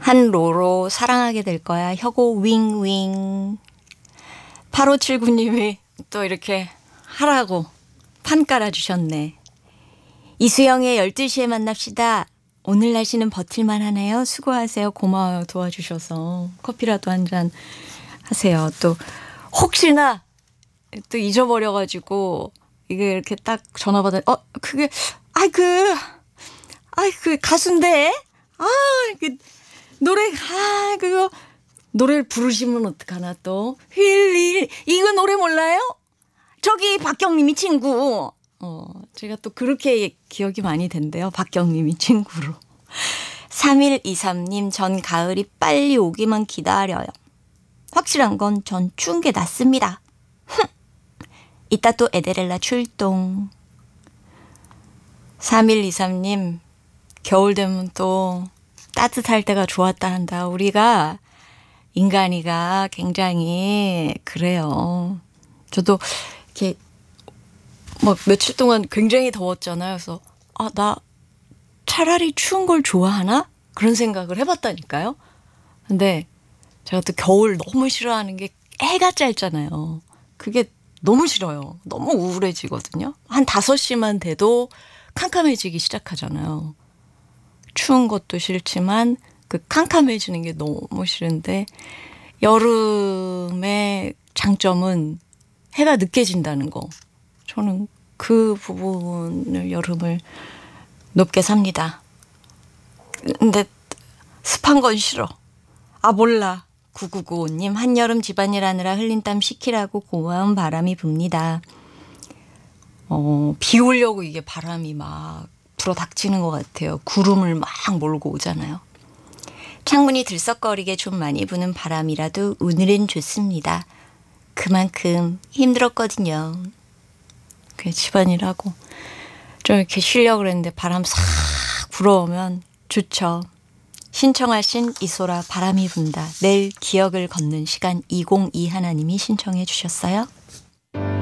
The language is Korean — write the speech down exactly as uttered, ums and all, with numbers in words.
한로로 사랑하게 될 거야. 혁오 윙윙. 팔오칠구 님이 또 이렇게 하라고 판 깔아주셨네. 이수영의 열두 시에 만납시다. 오늘 날씨는 버틸만 하네요. 수고하세요. 고마워요. 도와주셔서. 커피라도 한잔 하세요. 또 혹시나 또 잊어버려가지고 이게 이렇게 딱 전화 받아 어 그게 아이 그 아이 그 가수인데 아 그 노래 아 그거 노래를 부르시면 어떡하나 또 휠 이거 노래 몰라요? 저기 박경림이 친구. 어 제가 또 그렇게 기억이 많이 된대요. 박경림이 친구로. 삼일이삼 님 전 가을이 빨리 오기만 기다려요. 확실한 건 전 추운 게 낫습니다. 이따 또 에데렐라 출동. 삼일이삼 님 겨울 되면 또 따뜻할 때가 좋았다 한다. 우리가 인간이가 굉장히 그래요. 저도 이렇게 막 며칠 동안 굉장히 더웠잖아요. 그래서 아, 나 차라리 추운 걸 좋아하나? 그런 생각을 해봤다니까요. 근데 제가 또 겨울 너무 싫어하는 게 해가 짧잖아요. 그게 너무 싫어요. 너무 우울해지거든요. 한 다섯 시만 돼도 캄캄해지기 시작하잖아요. 추운 것도 싫지만 그 캄캄해지는 게 너무 싫은데 여름의 장점은 해가 늦게 진다는 거. 저는 그 부분을 여름을 높게 삽니다. 근데 습한 건 싫어. 아 몰라. 구구구오 님 한여름 집안일 하느라 흘린 땀 식히라고 고마운 바람이 붑니다. 어, 비 오려고 이게 바람이 막 불어닥치는 것 같아요. 구름을 막 몰고 오잖아요. 창문이 들썩거리게 좀 많이 부는 바람이라도 오늘은 좋습니다. 그만큼 힘들었거든요. 그 집안일하고 좀 이렇게 쉬려고 그랬는데 바람 싹 불어오면 좋죠. 신청하신 이소라 바람이 분다. 내일 기억을 걷는 시간 이공이 하나님이 신청해 주셨어요.